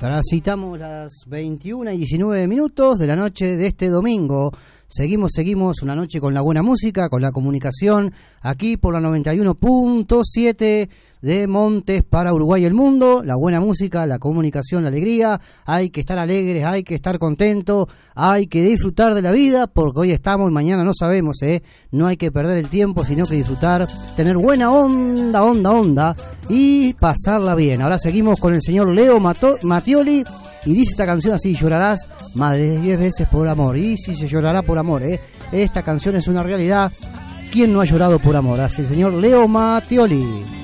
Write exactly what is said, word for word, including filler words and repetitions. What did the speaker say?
Transitamos las veintiuna y diecinueve minutos de la noche de este domingo. Seguimos, seguimos una noche con la buena música, con la comunicación, aquí por la noventa y uno punto siete de Montes para Uruguay y el mundo. La buena música, la comunicación, la alegría. Hay que estar alegres, hay que estar contentos, hay que disfrutar de la vida, porque hoy estamos y mañana no sabemos, ¿eh? No hay que perder el tiempo, sino que disfrutar, tener buena onda, onda, onda y pasarla bien. Ahora seguimos con el señor Leo Mato- Mattioli. Y dice esta canción así: llorarás más de diez veces por amor. Y sí, se llorará por amor, ¿eh? Esta canción es una realidad. ¿Quién no ha llorado por amor? Hace el señor Leo Mattioli.